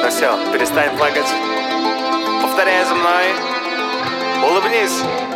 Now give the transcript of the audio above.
Ну все, перестань плакать. Повторяй за мной. Улыбнись.